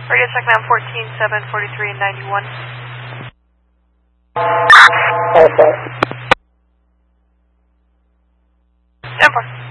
Radio SecMam 14, 7, 43, and 91. Okay. 10-4.